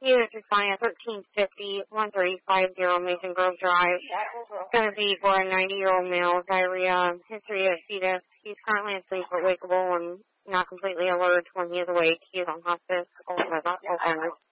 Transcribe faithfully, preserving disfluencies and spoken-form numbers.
He is responding at thirteen fifty, one three five zero Mason Grove Drive. It's going to be for a ninety-year-old male, diarrhea, history of fetus. He's currently asleep but wakeable and not completely alert when he is awake. He is on hospice. Alzheimer's.